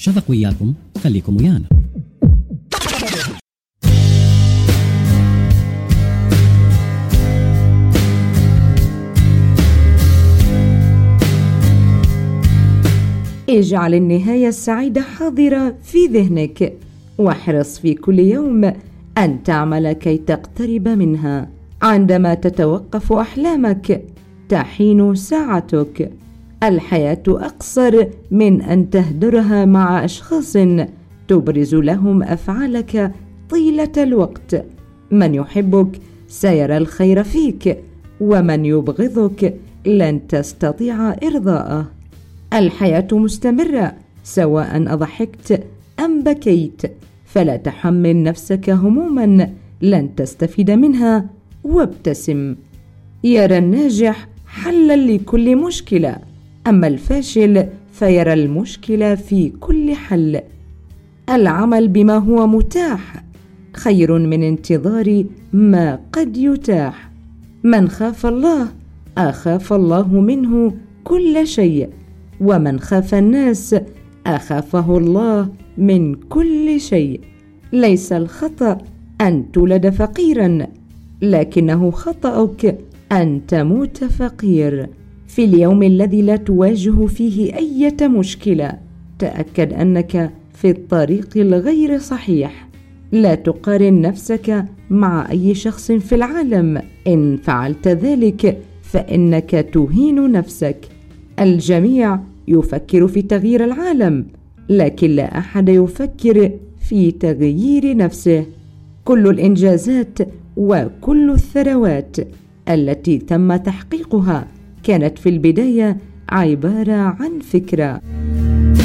شفق وياكم، خليكم ويانا. اجعل النهاية السعيدة حاضرة في ذهنك، واحرص في كل يوم أن تعمل كي تقترب منها. عندما تتوقف أحلامك تحين ساعتك. الحياة أقصر من أن تهدرها مع أشخاص تبرز لهم أفعالك طيلة الوقت. من يحبك سيرى الخير فيك، ومن يبغضك لن تستطيع إرضاءه. الحياة مستمرة سواء أضحكت أم بكيت، فلا تحمل نفسك هموما لن تستفيد منها، وابتسم. يرى الناجح حلا لكل مشكلة، أما الفاشل فيرى المشكلة في كل حل. العمل بما هو متاح خير من انتظار ما قد يتاح. من خاف الله أخاف الله منه كل شيء، ومن خاف الناس أخافه الله من كل شيء. ليس الخطأ أن تولد فقيرا، لكنه خطأك أن تموت فقير. في اليوم الذي لا تواجه فيه أي مشكلة تأكد أنك في الطريق الغير صحيح. لا تقارن نفسك مع أي شخص في العالم، إن فعلت ذلك فإنك تهين نفسك. الجميع يفكر في تغيير العالم، لكن لا أحد يفكر في تغيير نفسه. كل الإنجازات وكل الثروات التي تم تحقيقها كانت في البداية عبارة عن فكرة.